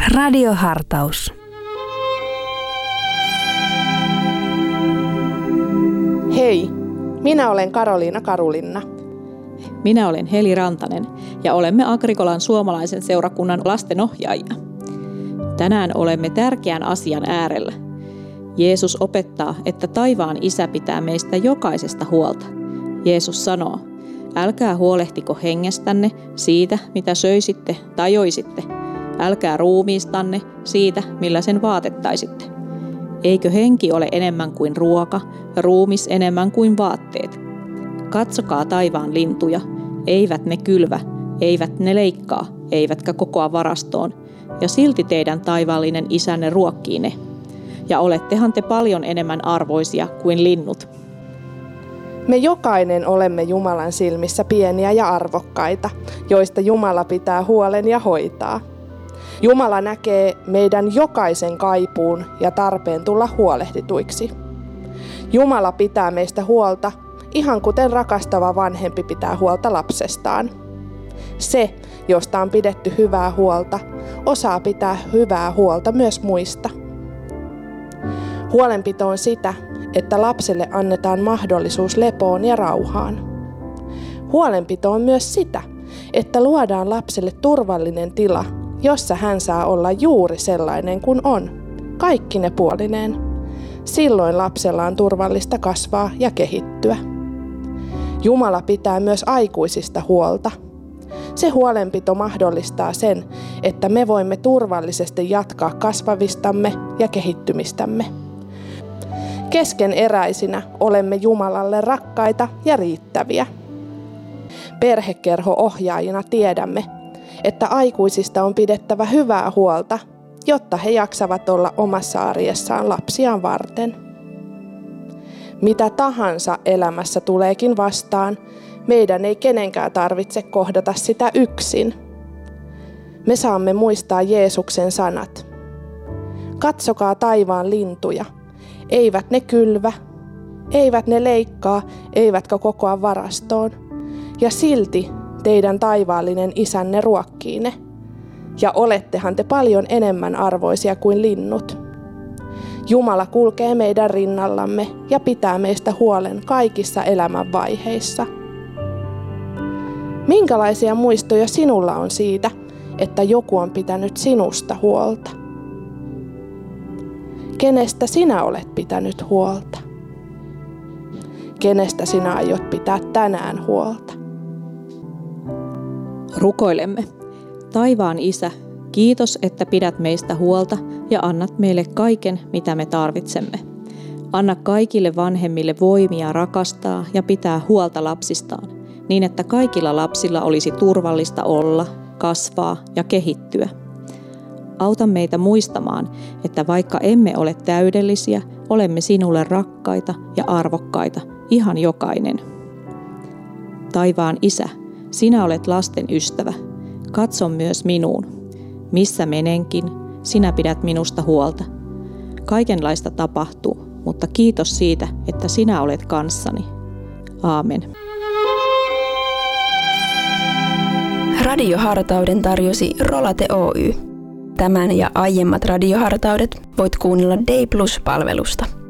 Radiohartaus. Hei, minä olen Karoliina Karulinna. Minä olen Heli Rantanen ja olemme Agrikolan suomalaisen seurakunnan lastenohjaajia. Tänään olemme tärkeän asian äärellä. Jeesus opettaa, että taivaan Isä pitää meistä jokaisesta huolta. Jeesus sanoo, älkää huolehtiko hengestänne siitä, mitä söisitte tai joisitte. Älkää ruumiistanne siitä, millä sen vaatettaisitte. Eikö henki ole enemmän kuin ruoka ja ruumis enemmän kuin vaatteet? Katsokaa taivaan lintuja, eivät ne kylvä, eivät ne leikkaa, eivätkä kokoa varastoon, ja silti teidän taivaallinen Isänne ruokkii ne. Ja olettehan te paljon enemmän arvoisia kuin linnut. Me jokainen olemme Jumalan silmissä pieniä ja arvokkaita, joista Jumala pitää huolen ja hoitaa. Jumala näkee meidän jokaisen kaipuun ja tarpeen tulla huolehdituiksi. Jumala pitää meistä huolta, ihan kuten rakastava vanhempi pitää huolta lapsestaan. Se, josta on pidetty hyvää huolta, osaa pitää hyvää huolta myös muista. Huolenpito on sitä, että lapselle annetaan mahdollisuus lepoon ja rauhaan. Huolenpito on myös sitä, että luodaan lapselle turvallinen tila, jossa hän saa olla juuri sellainen kuin on, kaikkine puolineen. Silloin lapsella on turvallista kasvaa ja kehittyä. Jumala pitää myös aikuisista huolta. Se huolenpito mahdollistaa sen, että me voimme turvallisesti jatkaa kasvavistamme ja kehittymistämme. Keskeneräisinä olemme Jumalalle rakkaita ja riittäviä. Perhekerho-ohjaajina tiedämme, että aikuisista on pidettävä hyvää huolta, jotta he jaksavat olla omassa arjessaan lapsiaan varten. Mitä tahansa elämässä tuleekin vastaan, meidän ei kenenkään tarvitse kohdata sitä yksin. Me saamme muistaa Jeesuksen sanat. Katsokaa taivaan lintuja. Eivät ne kylvä, eivät ne leikkaa, eivätkä kokoa varastoon. Ja silti teidän taivaallinen Isänne ruokkii ne. Ja olettehan te paljon enemmän arvoisia kuin linnut. Jumala kulkee meidän rinnallamme ja pitää meistä huolen kaikissa elämän vaiheissa. Minkälaisia muistoja sinulla on siitä, että joku on pitänyt sinusta huolta? Kenestä sinä olet pitänyt huolta? Kenestä sinä aiot pitää tänään huolta? Rukoilemme. Taivaan Isä, kiitos, että pidät meistä huolta ja annat meille kaiken, mitä me tarvitsemme. Anna kaikille vanhemmille voimia rakastaa ja pitää huolta lapsistaan, niin että kaikilla lapsilla olisi turvallista olla, kasvaa ja kehittyä. Auta meitä muistamaan, että vaikka emme ole täydellisiä, olemme sinulle rakkaita ja arvokkaita, ihan jokainen. Taivaan Isä, sinä olet lasten ystävä. Katso myös minuun. Missä menenkin, sinä pidät minusta huolta. Kaikenlaista tapahtuu, mutta kiitos siitä, että sinä olet kanssani. Aamen. Radiohartauden tarjosi Rolate Oy. Tämän ja aiemmat radiohartaudet voit kuunnella Day Plus-palvelusta.